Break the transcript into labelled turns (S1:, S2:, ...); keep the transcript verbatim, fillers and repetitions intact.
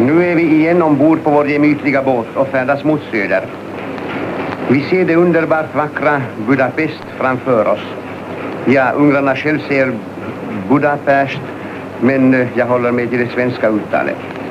S1: Nu är vi igen ombord på vår gemytliga båt och färdas mot söder. Vi ser det underbart vackra Budapest framför oss. Ja, ungrarna själv ser Budapest, men jag håller mig till det svenska uttalet.